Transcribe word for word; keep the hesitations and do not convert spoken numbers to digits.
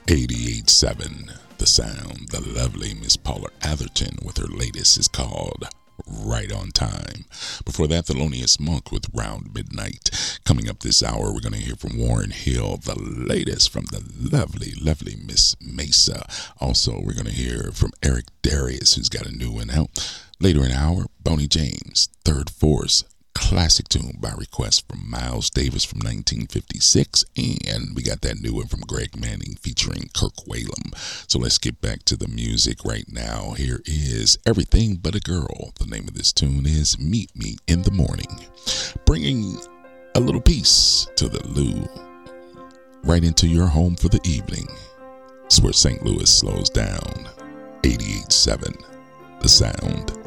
eighty-eight seven, The Sound, the lovely Miss Paula Atherton with her latest is called Right on Time. Before that, Thelonious Monk with Round Midnight. Coming up this hour, we're going to hear from Warren Hill, the latest from the lovely, lovely Miss Mesa. Also, we're going to hear from Eric Darius, who's got a new one out. Later in the hour, Boney James, Third Force, classic tune by request from Miles Davis from nineteen fifty-six, and we got that new one from Greg Manning featuring Kirk Whalum. So let's get back to the music right now. Here is Everything But a Girl. The name of this tune is Meet Me in the Morning, bringing a little peace to the Lou, right into your home for the evening. It's where Saint Louis slows down. eighty-eight seven, The Sound.